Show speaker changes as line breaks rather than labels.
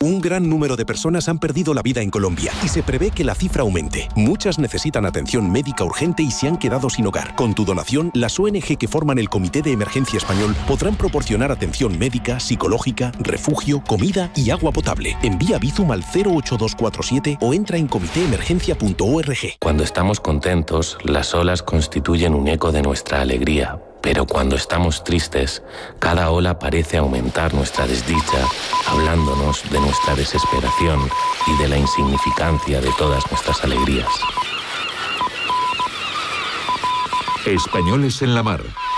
Un gran número de personas han perdido la vida en Colombia y se prevé que la cifra aumente. Muchas necesitan atención médica urgente y se han quedado sin hogar. Con tu donación, las ONG que forman el Comité de Emergencia Español podrán proporcionar atención médica, psicológica, refugio, comida y agua potable. Envía Bizum al 08247 o entra en comitéemergencia.org.
Cuando estamos contentos, las olas constituyen un eco de nuestra alegría. Pero cuando estamos tristes, cada ola parece aumentar nuestra desdicha, hablándonos de nuestra desesperación y de la insignificancia de todas nuestras alegrías.
Españoles en la mar.